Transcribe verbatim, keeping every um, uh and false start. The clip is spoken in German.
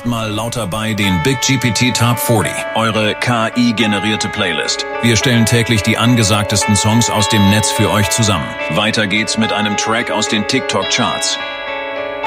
jetzt mal laut dabei den Big G P T Top vierzig, eure K I-generierte Playlist. Wir stellen täglich die angesagtesten Songs aus dem Netz für euch zusammen. Weiter geht's mit einem Track aus den TikTok-Charts.